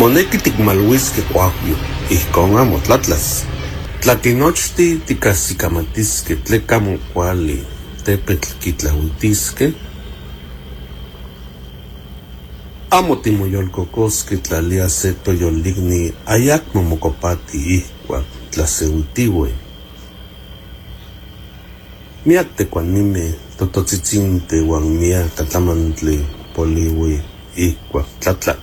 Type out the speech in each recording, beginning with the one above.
Moneki tikmaluiskej kuajyo, ijkon amo tlatlas. Tlatinochti tikajsikamatiskej tleka amo kuali tepetl kitlauitiskej. Amo timoyolkokoskej tlalia se toyolikni ayakmo mokopati ijkuak tlaseuitiueh. Miak tekuanimej tototsitzinteh uan miak tlatlamantli poliuih ijkuak tlatla.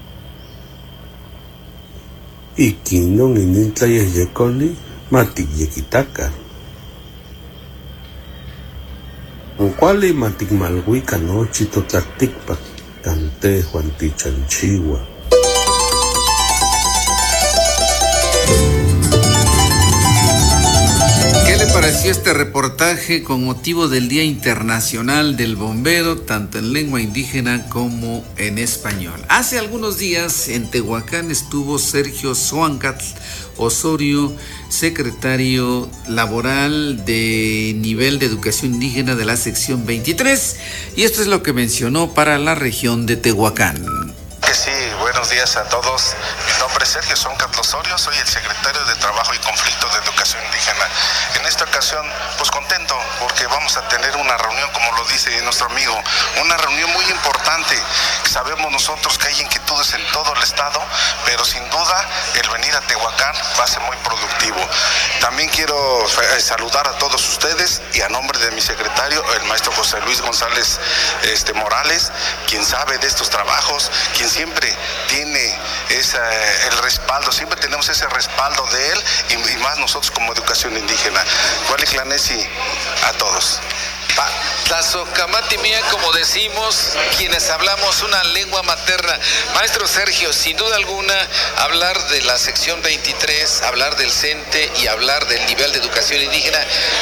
Ikin non inin tlayehyekolih matikyekitaka. Kuali matikmaluikan nochi totlatikpak kan tehuan tichanchiua. ¿Qué le pareció este reportaje con motivo del Día Internacional del Bombero, tanto en lengua indígena como en español? Hace algunos días en Tehuacán estuvo Sergio Zoancatl Osorio, secretario laboral de nivel de educación indígena de la sección 23, y esto es lo que mencionó para la región de Tehuacán. Sí, buenos días a todos. Mi nombre es Sergio Zoancatl Osorio, soy el secretario de Trabajo y Conflictos de Educación Indígena. En esta ocasión, pues contento porque vamos a tener una reunión, como lo dice nuestro amigo, una reunión muy importante. Sabemos nosotros que hay inquietudes en todo el estado, pero sin duda el venir a Tehuacán va a ser muy productivo. También quiero saludar a todos ustedes y a nombre de mi secretario, el maestro José Luis González Morales, quien sabe de estos trabajos, quien siempre tiene el respaldo, siempre tenemos ese respaldo de él y más nosotros como educación indígena. Hualiclanesi a todos. Tlazocamati mía, como decimos quienes hablamos una lengua materna. Maestro Sergio, sin duda alguna, hablar de la sección 23, hablar del CENTE y hablar del nivel de educación indígena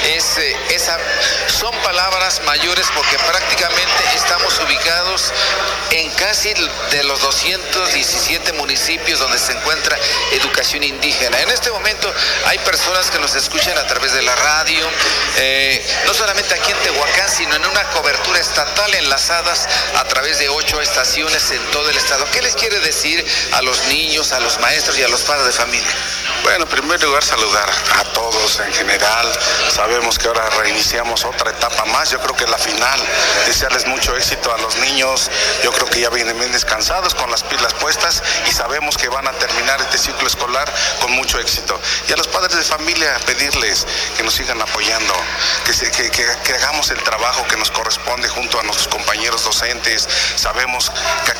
son palabras mayores porque prácticamente estamos ubicados en casi de los 217 municipios donde se encuentra educación indígena. En este momento hay personas que nos escuchan a través de la radio, no solamente aquí en Tehuacán, sino en una cobertura estatal enlazadas a través de 8 estaciones en todo el estado. ¿Qué les quiere decir a los niños, a los maestros y a los padres de familia? Bueno, en primer lugar saludar a todos en general. Sabemos que ahora reiniciamos otra etapa más. Yo creo que la final, desearles mucho éxito a los niños. Yo creo que ya vienen bien descansados, con las pilas puestas y sabemos que van a terminar este ciclo escolar con mucho éxito. Y a los padres de familia pedirles que nos sigan apoyando, que hagamos el trabajo que nos corresponde junto a nuestros compañeros docentes. Sabemos que